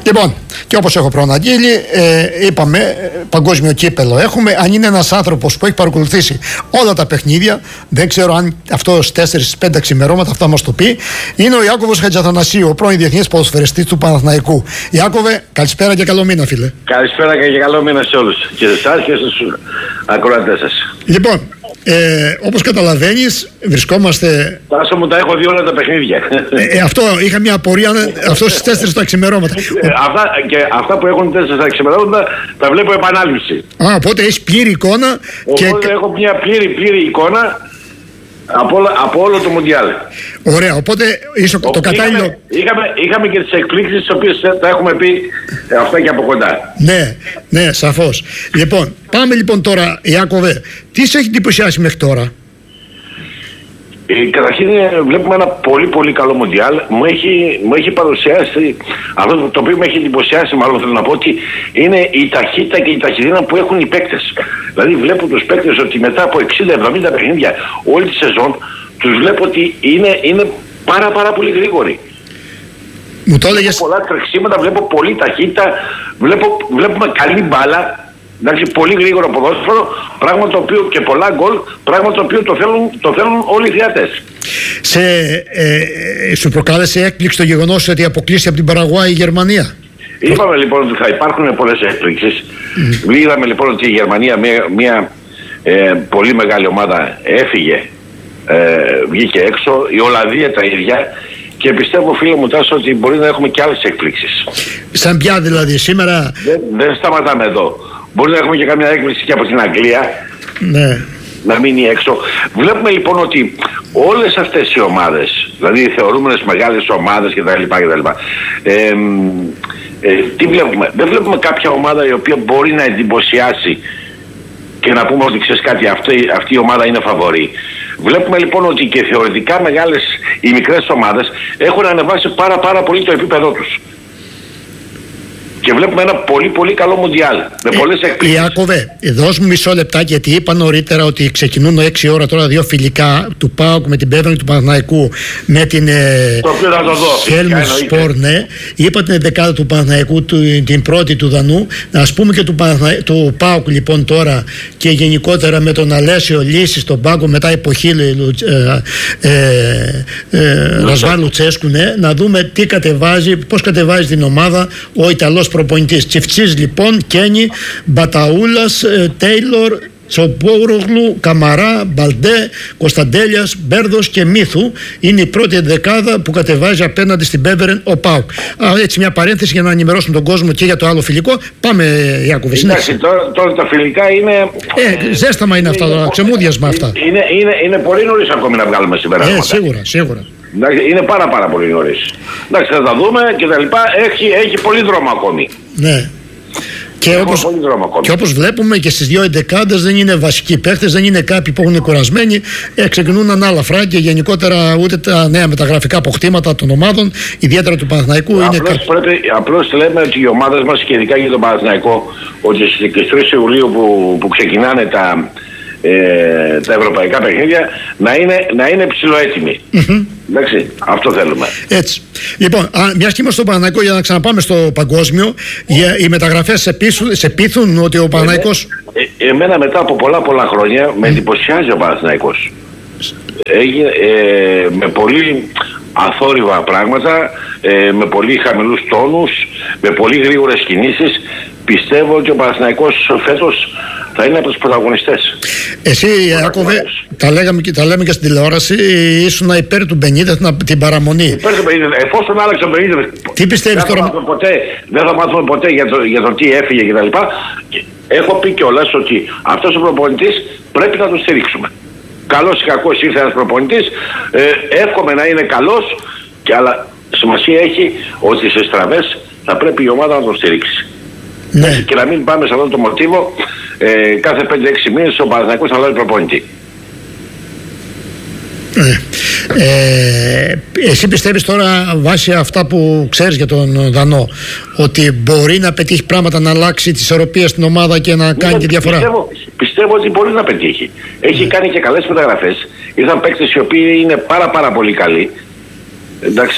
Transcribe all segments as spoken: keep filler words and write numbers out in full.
Λοιπόν, και όπως έχω προαναγγείλει, ε, είπαμε, ε, παγκόσμιο κύπελο έχουμε. Αν είναι ένας άνθρωπος που έχει παρακολουθήσει όλα τα παιχνίδια, δεν ξέρω αν αυτό στις τέσσερα πέντε ξημερώματα αυτά μας το πει, είναι ο Ιάκωβος Χατζαθανασίου, ο πρώην διεθνής ποδοσφαιριστής του Παναθηναϊκού. Ιάκωβε, καλησπέρα και καλό μήνα, φίλε. Καλησπέρα και καλό μήνα σε όλους, και σε εσάς και στους ακροατές σας. Λοιπόν, Ε, όπως καταλαβαίνεις, βρισκόμαστε. Τάσο μου, τα έχω δει όλα τα παιχνίδια. Ε, ε, αυτό είχα μια απορία, αυτό στις τέσσερις τα ξημερώματα. Ε, αυτά, και αυτά που έχουν τέσσερα τα ξημερώματα τα βλέπω επανάληψη. Α, οπότε έχεις πλήρη εικόνα. Οπότε και... έχω μια πλήρη, πλήρη εικόνα από, όλα, από όλο το Μουντιάλ. Ωραία, οπότε είσαι το κατάλληλο. Είχαμε, είχαμε, είχαμε και τις εκπλήξεις τις οποίες τα έχουμε πει αυτά και από κοντά. Ναι, ναι, σαφώς. Λοιπόν, πάμε λοιπόν τώρα, Ιάκωβε, τι σε έχει εντυπωσιάσει μέχρι τώρα? Ε, καταρχήν βλέπουμε ένα πολύ πολύ καλό Μουντιάλ. Μου έχει, μου έχει παρουσιάσει, αυτό το οποίο με έχει εντυπωσιάσει, μάλλον θέλω να πω, ότι είναι η ταχύτητα και η ταχυδύνα που έχουν οι παίκτες. Δηλαδή βλέπω τους παίκτες ότι μετά από εξήντα εβδομήντα παιχνίδια όλη τη σεζόν, τους βλέπω ότι είναι, είναι πάρα πάρα πολύ γρήγοροι. Μου το έλεγες... Βλέπω πολλά τρεξίματα, βλέπω πολύ ταχύτητα, βλέπω, βλέπουμε καλή μπάλα. Εντάξει, πολύ γρήγορο ποδόσφαιρο, πράγμα το οποίο και πολλά γκολ, πράγμα το οποίο το θέλουν, το θέλουν όλοι οι θεατές. Σε, ε, ε, σου προκάλεσε έκπληξη το γεγονός ότι αποκλείσει από την Παραγουάη η Γερμανία? Είπαμε λοιπόν ότι θα υπάρχουν πολλές έκπληξεις. Mm. Είδαμε λοιπόν ότι η Γερμανία, μια, μια ε, πολύ μεγάλη ομάδα, έφυγε, ε, βγήκε έξω, η Ολλανδία τα ίδια. Και πιστεύω, φίλε μου Τάσο, ότι μπορεί να έχουμε και άλλες εκπλήξεις. Σαν πια δηλαδή σήμερα? Δεν, δεν σταματάμε εδώ. Μπορεί να έχουμε και καμιά έκπληξη και από την Αγγλία. Ναι. Να μείνει έξω. Βλέπουμε λοιπόν ότι όλες αυτές οι ομάδες, δηλαδή οι θεωρούμενες μεγάλες ομάδες κτλ. κτλ ε, ε, τι βλέπουμε? Δεν βλέπουμε κάποια ομάδα η οποία μπορεί να εντυπωσιάσει και να πούμε ότι ξέρεις κάτι, αυτή, αυτή η ομάδα είναι φαβορή. Βλέπουμε λοιπόν ότι και θεωρητικά μεγάλες οι μικρές ομάδες έχουν ανεβάσει πάρα πάρα πολύ το επίπεδο τους. Και βλέπουμε ένα πολύ πολύ καλό Μουντιάλ με ε, πολλές εκπλήξεις. Ιάκωβε, δώσ' μου μισό λεπτάκι, γιατί είπα νωρίτερα ότι ξεκινούν έξι ώρα τώρα δύο φιλικά του ΠΑΟΚ με την Πέβρινη του Παναθηναϊκού με την Χέλμου Σπορ. Ναι. Είπα την δεκάδα του Παναθηναϊκού, του, την πρώτη του Δανού. Να πούμε και του, του ΠΑΟΚ λοιπόν τώρα και γενικότερα με τον Αλέσιο Λύση στον πάγκο μετά εποχή ε, ε, ε, Ρασβάν Λουτσέσκου. Ναι. Να δούμε τι κατεβάζει, πώς κατεβάζει την ομάδα ο Ιταλός προπονητής. Τσιφτσής λοιπόν, Κένι, Μπαταούλας, ε, Τέιλορ, Τσοπόρογλου, Καμαρά, Μπαλντέ, Κωνσταντέλιας, Μπέρδος και Μύθου είναι η πρώτη δεκάδα που κατεβάζει απέναντι στην Πέβερεν ο ΠΑΟΚ. Έτσι μια παρένθεση για να ενημερώσουμε τον κόσμο και για το άλλο φιλικό. Πάμε, Ιάκωβε. Εντάξει, τώρα, τώρα τα φιλικά είναι... Ε, ζέσταμα είναι αυτά, είναι, ξεμούδιασμα αυτά. Είναι, είναι, είναι πολύ νωρίς ακόμη να βγάλουμε συμπεράσματα. Ε, σίγουρα, σίγουρα. Είναι πάρα πάρα πολύ νωρίς. Εντάξει, θα τα δούμε και τα λοιπά. Έχει, έχει πολύ δρόμο ακόμη. Ναι. Και όπως, και όπως βλέπουμε και στις δύο εντεκάδες δεν είναι βασικοί παίχτες, δεν είναι κάποιοι που έχουν κουρασμένοι. Ε, ξεκινούν ανάλαφρα και γενικότερα ούτε τα νέα μεταγραφικά αποκτήματα των ομάδων, ιδιαίτερα του Παναθηναϊκού. Απλώς, είναι κάτι... πρέπει, απλώς λέμε ότι οι ομάδες μας και ειδικά για τον Παναθηναϊκό, ότι στις είκοσι τρεις Ιουλίου που, που ξεκινάνε τα, ε, τα ευρωπαϊκά παιχνίδια να είναι, να είναι ψηλοέτοιμοι. Mm-hmm. Εντάξει, αυτό θέλουμε. Έτσι. Λοιπόν, μιας και είμαστε στο Παναθηναϊκό, για να ξαναπάμε στο παγκόσμιο, οι μεταγραφές σε, πείθουν, σε πείθουν ότι ο Παναθηναϊκός... Ε, ε, εμένα μετά από πολλά πολλά χρόνια mm. με εντυπωσιάζει ο Παναθηναϊκός. Έγινε ε, με πολύ αθόρυβα πράγματα, ε, με πολύ χαμηλούς τόνους, με πολύ γρήγορες κινήσεις. Πιστεύω ότι ο Παναθηναϊκός φέτος θα είναι από τους πρωταγωνιστές. Εσύ, Ιάκωβε, τα, λέγαμε, τα λέμε και στην τηλεόραση, ήσουν υπέρ του Μπενίτεθ την παραμονή. Υπέρ του Μπενίτεθ, εφόσον άλλαξε ο Μπενίτεθ, τι πιστεύεις τώρα? Ποτέ, δεν θα μάθουμε ποτέ για το, για το τι έφυγε κτλ. Έχω πει κιόλας ότι αυτός ο προπονητής πρέπει να τον στηρίξουμε. Καλός ή κακός ήρθε ένας προπονητής, ε, εύχομαι να είναι καλός, και, αλλά σημασία έχει ότι σε στραβές θα πρέπει η ομάδα να τον στηρίξει. Ναι. Και να μην πάμε σε αυτό το μοτίβο ε, κάθε πέντε έξι μήνες ο Παναθηναϊκός θα λάβει προπονητή. Ε, ε, εσύ πιστεύεις τώρα, βάσει αυτά που ξέρεις για τον Δανό, ότι μπορεί να πετύχει πράγματα, να αλλάξει τις ισορροπίες στην ομάδα και να κάνει τη διαφορά? Πιστεύω, πιστεύω ότι μπορεί να πετύχει. Έχει κάνει και καλές μεταγραφές. Ήρθαν παίκτες οι οποίοι είναι πάρα πάρα πολύ καλοί. Εντάξει.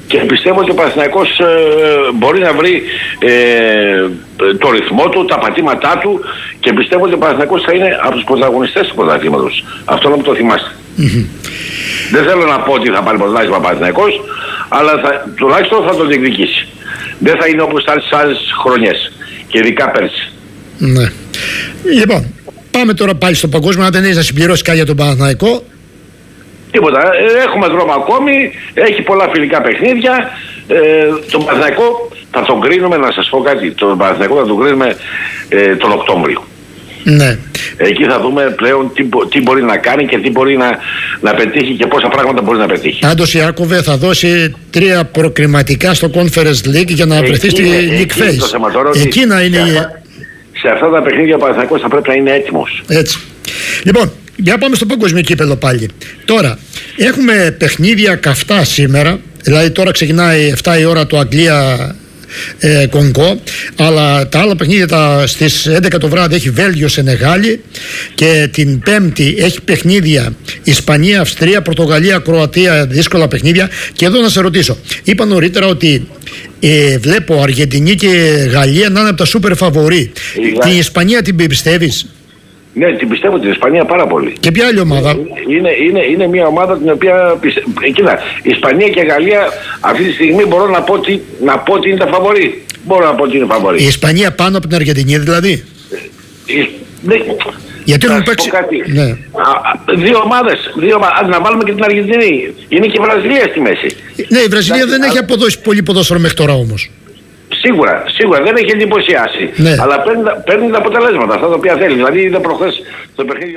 Και πιστεύω ότι ο Παναθηναϊκός ε, μπορεί να βρει ε, το ρυθμό του, τα πατήματά του, και πιστεύω ότι ο Παναθηναϊκός θα είναι από τους πρωταγωνιστές του πρωταθλήματος. Αυτό να μου το θυμάστε. Mm-hmm. Δεν θέλω να πω ότι θα πάρει πρωτάθλημα ο Παναθηναϊκός, αλλά θα, τουλάχιστον θα το διεκδικήσει. Δεν θα είναι όπως τις άλλες χρονιές, και ειδικά πέρσι. Ναι. Λοιπόν, πάμε τώρα πάλι στο παγκόσμιο. Αν δεν έχεις να συμπληρώσει κάτι για τον Παναθηναϊκό. Τίποτα. Έχουμε δρόμο ακόμη. Έχει πολλά φιλικά παιχνίδια. Ε, τον Παναθηναϊκό θα τον κρίνουμε, να σας πω κάτι. Τον Παναθηναϊκό θα τον κρίνουμε ε, τον Οκτώβριο. Ναι. Εκεί θα δούμε πλέον τι, τι μπορεί να κάνει και τι μπορεί να, να πετύχει και πόσα πράγματα μπορεί να πετύχει. Άντως Ιάκωβε θα δώσει τρία προκριματικά στο Conference League για να βρεθεί στη League Phase. Εκεί να είναι. Σε αυτά, σε αυτά τα παιχνίδια ο Παναθηναϊκός θα πρέπει να είναι έτοιμος. Έτσι. Λοιπόν, για πάμε στο παγκόσμιο κύπελλο πάλι. Τώρα, έχουμε παιχνίδια καυτά σήμερα. Δηλαδή τώρα ξεκινάει εφτά η ώρα το Αγγλία ε, Κονγκό, αλλά τα άλλα παιχνίδια τα, στις έντεκα το βράδυ έχει Βέλγιο Σενεγάλη, και την Πέμπτη έχει παιχνίδια Ισπανία, Αυστρία, Πορτογαλία, Κροατία, δύσκολα παιχνίδια. Και εδώ να σε ρωτήσω, είπα νωρίτερα ότι ε, βλέπω Αργεντινή και Γαλλία να είναι από τα σούπερ φαβορί. Την Ισπανία την πιστεύεις? Ναι, την πιστεύω την Ισπανία πάρα πολύ. Και ποια άλλη ομάδα? Είναι, είναι, είναι μια ομάδα την οποία πιστεύω. Κοίτα, Ισπανία και Γαλλία αυτή τη στιγμή μπορώ να πω ότι, να πω ότι είναι τα φαβορί. Μπορώ να πω ότι είναι φαβορί. Η Ισπανία πάνω από την Αργεντινή δηλαδή? Ε, ναι. Γιατί έχουν παίξει. Ναι. Α, δύο ομάδες. Δύο ομάδες. Να βάλουμε και την Αργεντινή. Είναι και η Βραζιλία στη μέση. Ναι, η Βραζιλία δεν α... έχει αποδώσει πολύ ποδόσφαιρο μέχρι τώρα όμως. Σίγουρα, σίγουρα δεν έχει εντυπωσιάσει. Ναι. Αλλά παίρνει, παίρνει τα αποτελέσματα αυτά τα οποία θέλει. Δηλαδή είδε προχθές στο παιχνίδι.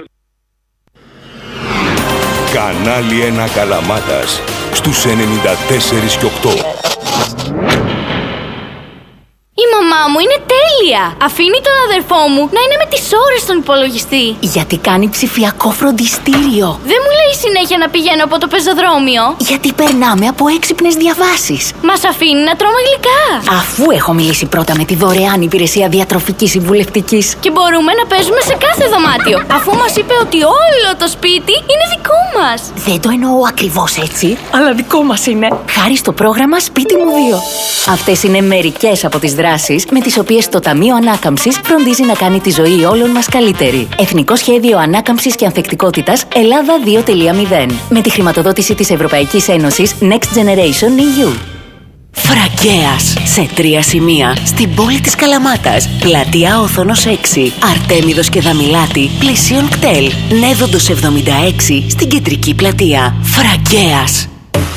Κανάλι ένα Καλαμάτας στους ενενήντα τέσσερα και οκτώ. Η μαμά μου είναι τέλεια! Αφήνει τον αδερφό μου να είναι με τις ώρες στον υπολογιστή. Γιατί κάνει ψηφιακό φροντιστήριο. Δεν μου λέει συνέχεια να πηγαίνω από το πεζοδρόμιο. Γιατί περνάμε από έξυπνες διαβάσεις. Μας αφήνει να τρώμε γλυκά. Αφού έχω μιλήσει πρώτα με τη δωρεάν υπηρεσία διατροφικής συμβουλευτικής. Και μπορούμε να παίζουμε σε κάθε δωμάτιο. Αφού μας είπε ότι όλο το σπίτι είναι δικό μας. Δεν το εννοώ ακριβώς έτσι, αλλά δικό μας είναι. Χάρη στο πρόγραμμα Σπίτι μου δύο. Αυτές είναι μερικές από τις δράσεις με τις οποίες το Ταμείο Ανάκαμψης φροντίζει να κάνει τη ζωή όλων μας καλύτερη. Εθνικό Σχέδιο Ανάκαμψης και Ανθεκτικότητας Ελλάδα δύο κόμμα μηδέν. Με τη χρηματοδότηση της Ευρωπαϊκής Ένωσης Next Generation ι γιου. Φραγκέας, σε τρία σημεία, στην πόλη της Καλαμάτας. Πλατεία Όθωνος έξι, Αρτέμιδος και Δαμιλάτη, πλησίον κτέλ. Νέδοντος εβδομήντα έξι, στην κεντρική πλατεία. Φραγκέας.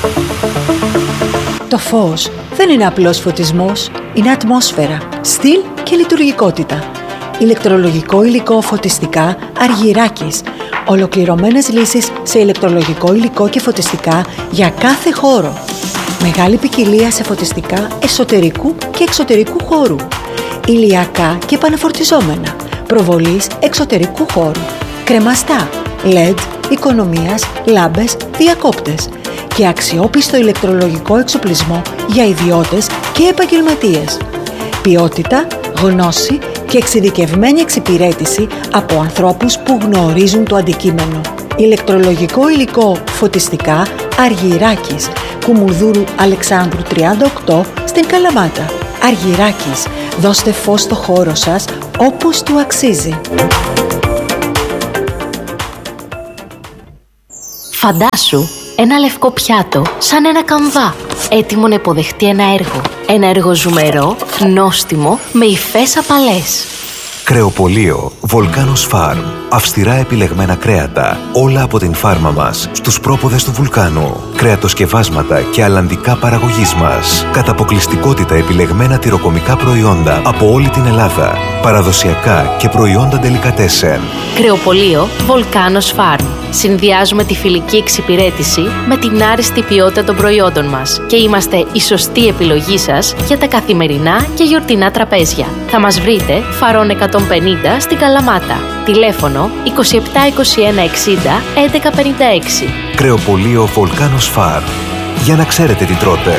Το φως δεν είναι απλός φωτισμός, είναι ατμόσφαιρα, στυλ και λειτουργικότητα. Ηλεκτρολογικό υλικό φωτιστικά Αργυράκης. Ολοκληρωμένες λύσεις σε ηλεκτρολογικό υλικό και φωτιστικά για κάθε χώρο. Μεγάλη ποικιλία σε φωτιστικά εσωτερικού και εξωτερικού χώρου. Ηλιακά και επαναφορτιζόμενα. Προβολής εξωτερικού χώρου. Κρεμαστά, ελ ι ντι, οικονομίας, λάμπες, διακόπτες. Και αξιόπιστο ηλεκτρολογικό εξοπλισμό για ιδιώτες και επαγγελματίες. Ποιότητα, γνώση και εξειδικευμένη εξυπηρέτηση από ανθρώπους που γνωρίζουν το αντικείμενο. Ηλεκτρολογικό υλικό φωτιστικά Αργυράκης, Κουμουνδούρου Αλεξάνδρου τριάντα οκτώ στην Καλαμάτα. Αργυράκης, δώστε φως στο χώρο σας όπως του αξίζει. Φαντάσου ένα λευκό πιάτο σαν ένα καμβά, έτοιμο να υποδεχτεί ένα έργο. Ένα έργο ζουμερό, νόστιμο, με υφές απαλές. Κρεοπωλείο Volcanos Farm. Αυστηρά επιλεγμένα κρέατα, όλα από την φάρμα μας, στους πρόποδες του βουλκάνου. Κρεατοσκευάσματα και αλλαντικά παραγωγής μας. Κατά αποκλειστικότητα επιλεγμένα τυροκομικά προϊόντα από όλη την Ελλάδα. Παραδοσιακά και προϊόντα ντελικατέσεν. Κρεοπωλείο Volcanos Farm. Συνδυάζουμε τη φιλική εξυπηρέτηση με την άριστη ποιότητα των προϊόντων μας και είμαστε η σωστή επιλογή σας για τα καθημερινά και γιορτινά τραπέζια. Θα μας βρείτε Φαρών εκατόν πενήντα στην Καλαμάτα. Τηλέφωνο είκοσι επτά είκοσι ένα εξήντα έντεκα πενήντα έξι. Κρεοπωλείο Volcanos Farm. Για να ξέρετε τι τρώτε.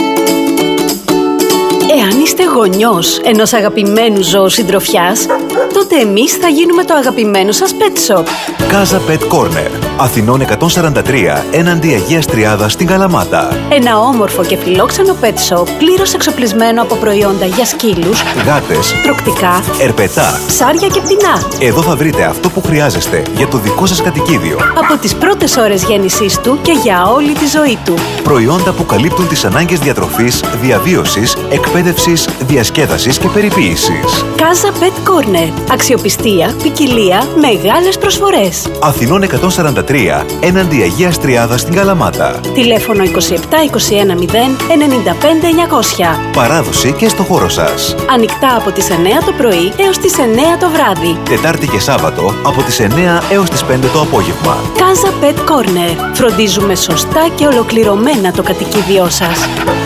Εάν είστε γονιός ενός αγαπημένου ζώου συντροφιάς, τότε εμείς θα γίνουμε το αγαπημένο σας pet shop. Casa Pet Corner. Αθηνών εκατόν σαράντα τρία, έναντι Αγίας Τριάδας στην Καλαμάτα. Ένα όμορφο και φιλόξενο pet shop πλήρως εξοπλισμένο από προϊόντα για σκύλους, γάτες, τρωκτικά, ερπετά, ψάρια και πτηνά. Εδώ θα βρείτε αυτό που χρειάζεστε για το δικό σας κατοικίδιο. Από τις πρώτες ώρες γέννησής του και για όλη τη ζωή του. Προϊόντα που καλύπτουν τις ανάγκες διατροφής, διαβίωσης, εκπαίδευσης, διασκέδασης και περιποίησης. Casa Pet Corner. Αξιοπιστία, ποικιλία, μεγάλες προσφορές. Αθηνών εκατόν σαράντα τρία, έναντι Αγίας Τριάδας στην Καλαμάτα. Τηλέφωνο είκοσι επτά είκοσι ένα μηδέν ενενήντα πέντε εννιακόσια. Παράδοση και στο χώρο σας. Ανοιχτά από τις εννέα το πρωί έως τις εννέα το βράδυ. Τετάρτη και Σάββατο από τις εννέα έως τις πέντε το απόγευμα. Casa Pet Corner. Φροντίζουμε σωστά και ολοκληρωμένα το κατοικίδιό σας.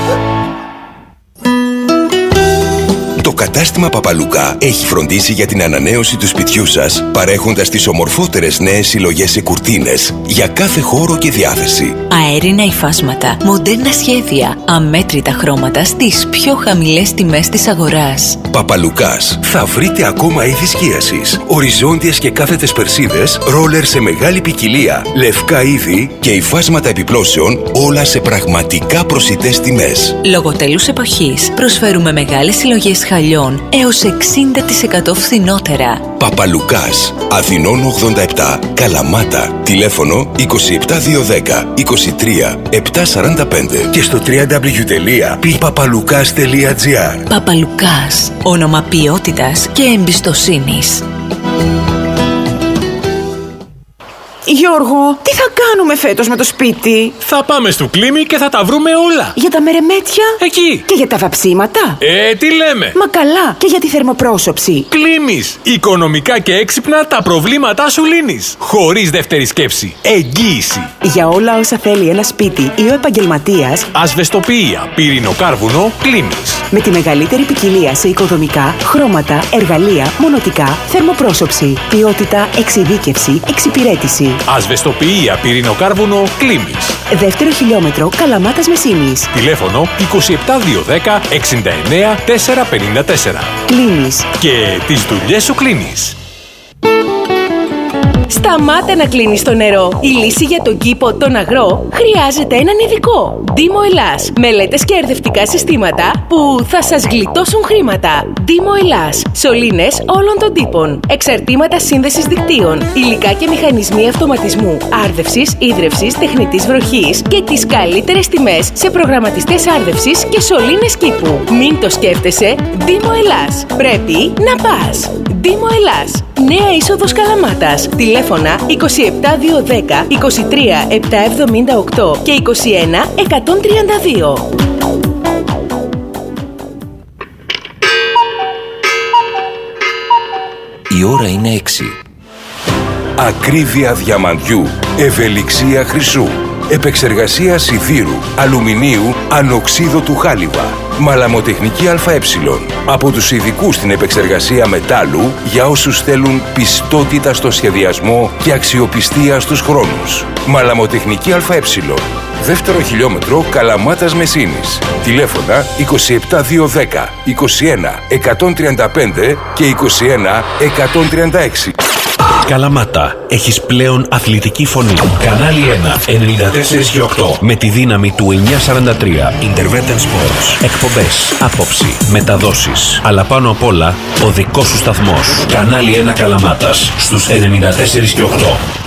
Το κατάστημα Παπαλουκά έχει φροντίσει για την ανανέωση του σπιτιού σας, παρέχοντας τις ομορφότερες νέες συλλογές σε κουρτίνες για κάθε χώρο και διάθεση. Αέρινα υφάσματα, μοντέρνα σχέδια, αμέτρητα χρώματα στις πιο χαμηλές τιμές της αγοράς. Παπαλουκάς. Θα βρείτε ακόμα είδη σκίασης, οριζόντιες και κάθετες περσίδες, ρόλερ σε μεγάλη ποικιλία, λευκά είδη και υφάσματα επιπλώσεων, όλα σε πραγματικά προσιτές τιμές. Λόγω τέλους εποχής προσφέρουμε μεγάλες συλλογές χαλιών έως εξήντα τοις εκατό φθηνότερα. Παπαλουκάς. Αθηνών ογδόντα επτά, Καλαμάτα. Τηλέφωνο είκοσι επτά διακόσια δέκα είκοσι τρία επτακόσια σαράντα πέντε και στο double-u double-u double-u τελεία πι παπαλουκάς τελεία τζι άρ. Παπαλουκάς. Όνομα ποιότητας και εμπιστοσύνης. Γιώργο, τι θα κάνουμε φέτος με το σπίτι? Θα πάμε στο Κλίμι και θα τα βρούμε όλα. Για τα μερεμέτια? Εκεί. Και για τα βαψίματα? Ε, τι λέμε. Μα καλά, και για τη θερμοπρόσωψη. Κλίμις. Οικονομικά και έξυπνα τα προβλήματά σου λύνεις. Χωρίς δεύτερη σκέψη. Εγγύηση. Για όλα όσα θέλει ένα σπίτι ή ο επαγγελματίας. Ασβεστοποιία, πυρηνοκάρβουνο, Κλίμις. Με τη μεγαλύτερη ποικιλία σε οικοδομικά, χρώματα, εργαλεία, μονοτικά, θερμοπρόσωψη, ποιότητα, εξειδίκευση, εξυπηρέτηση. Ασβεστοποιία, πυρηνοκάρβουνο, Κλίμις. Δεύτερο χιλιόμετρο, Καλαμάτας Μεσίνης. Τηλέφωνο είκοσι επτά διακόσια δέκα εξήντα εννέα τετρακόσια πενήντα τέσσερα. Κλείνεις. Και τις δουλειές σου κλείνεις. Σταμάτα να κλείνεις το νερό. Η λύση για τον κήπο, τον αγρό, χρειάζεται έναν ειδικό. Δήμο Ελλάς. Μελέτες και ερευνητικά συστήματα που θα σας γλιτώσουν χρήματα. Δήμο Ελλάς. Σωλήνες όλων των τύπων. Εξαρτήματα σύνδεσης δικτύων. Υλικά και μηχανισμοί αυτοματισμού. Άρδευσης, ίδρευσης, τεχνητής βροχής και τις καλύτερες τιμές σε προγραμματιστές άρδευσης και σωλήνες κήπου. Μην το σκέφτεσαι. Δήμο Ελλάς. Πρέπει να πας. Δήμο Ελλάς. Νέα είσοδος Καλαμάτας. Τηλέφωνα είκοσι επτά διακόσια δέκα είκοσι τρία επτακόσια εβδομήντα οκτώ και είκοσι ένα εκατόν τριάντα δύο. Η ώρα είναι έξι. Ακρίβεια διαμαντιού, ευελιξία χρυσού, επεξεργασία σιδήρου, αλουμινίου, ανοξίδωτου χάλιβα, μαλαμοτεχνική ΑΕ. Από τους ειδικούς στην επεξεργασία μετάλλου για όσους θέλουν πιστότητα στο σχεδιασμό και αξιοπιστία στους χρόνους. Μαλαμοτεχνική ΑΕ. Δεύτερο χιλιόμετρο, Καλαμάτας Μεσίνης. Τηλέφωνα είκοσι επτά διακόσια δέκα είκοσι ένα εκατόν τριάντα πέντε και είκοσι ένα εκατόν τριάντα έξι. Καλαμάτα, έχεις πλέον αθλητική φωνή. Κανάλι ένα, ενενήντα τέσσερα και οκτώ. Με τη δύναμη του εννιακόσια σαράντα τρία. Intervention Sports. Εκπομπές, άποψη, μεταδόσεις. Αλλά πάνω απ' όλα, ο δικός σου σταθμός. Κανάλι ένα Καλαμάτας, στους ενενήντα τέσσερα και οκτώ.